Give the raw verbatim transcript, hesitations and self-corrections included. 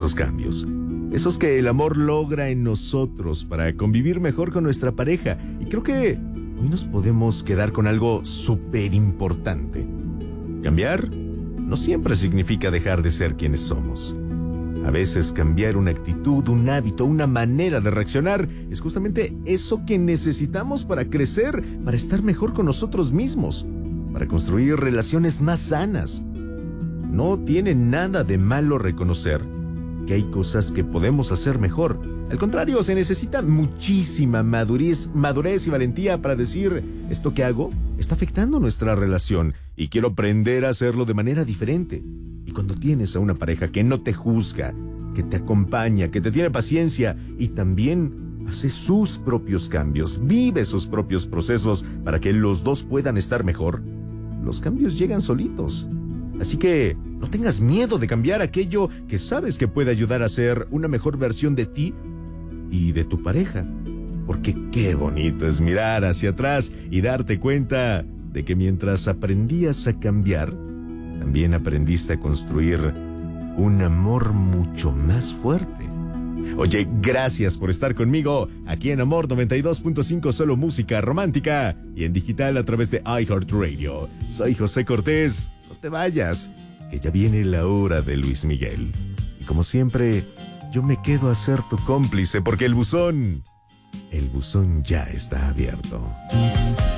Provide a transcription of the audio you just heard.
esos cambios. Esos que el amor logra en nosotros para convivir mejor con nuestra pareja. Y creo que hoy nos podemos quedar con algo súper importante. Cambiar no siempre significa dejar de ser quienes somos. A veces cambiar una actitud, un hábito, una manera de reaccionar es justamente eso que necesitamos para crecer, para estar mejor con nosotros mismos, para construir relaciones más sanas. No tiene nada de malo reconocer que hay cosas que podemos hacer mejor. Al contrario, se necesita muchísima madurez, madurez y valentía para decir, esto que hago está afectando nuestra relación y quiero aprender a hacerlo de manera diferente. Y cuando tienes a una pareja que no te juzga, que te acompaña, que te tiene paciencia y también hace sus propios cambios, vive sus propios procesos para que los dos puedan estar mejor, los cambios llegan solitos. Así que no tengas miedo de cambiar aquello que sabes que puede ayudar a ser una mejor versión de ti y de tu pareja. Porque qué bonito es mirar hacia atrás y darte cuenta de que mientras aprendías a cambiar, también aprendiste a construir un amor mucho más fuerte. Oye, gracias por estar conmigo aquí en Amor noventa y dos punto cinco, solo música romántica y en digital a través de iHeartRadio. Soy José Cortés. No te vayas, que ya viene la hora de Luis Miguel. Y como siempre, yo me quedo a ser tu cómplice porque el buzón, el buzón ya está abierto.